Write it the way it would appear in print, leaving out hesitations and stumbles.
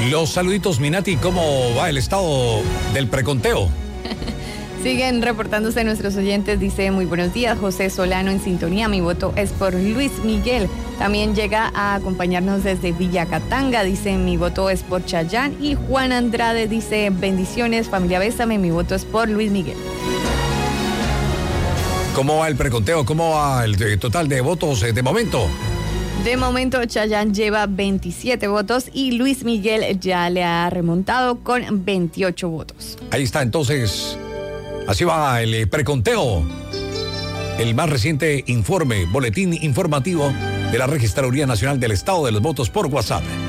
Los saluditos, Minati, ¿cómo va el estado del preconteo? Siguen reportándose nuestros oyentes, dice: muy buenos días, José Solano en sintonía, mi voto es por Luis Miguel. También llega a acompañarnos desde Villacatanga, dice: mi voto es por Chayanne. Y Juan Andrade dice: bendiciones, familia Bésame, mi voto es por Luis Miguel. ¿Cómo va el preconteo? ¿Cómo va el total de votos de momento? De momento, Chayanne lleva 27 votos y Luis Miguel ya le ha remontado con 28 votos. Ahí está, entonces, así va el preconteo. El más reciente informe, boletín informativo de la Registraduría Nacional del Estado de los Votos por WhatsApp.